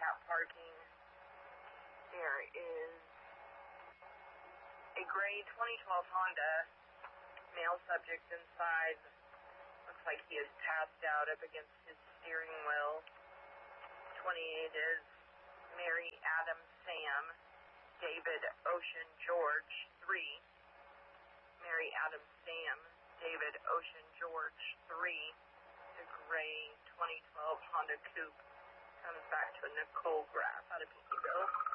handicap parking. There is a gray 2012 Honda, male subject inside. Looks like he is passed out up against his steering wheel. 28 is Mary Adams Sam, David Ocean George 3. Mary Adams Sam, David Ocean George 3. The gray 2012 Honda Coupe comes back to Nicole Graff out of Peekville.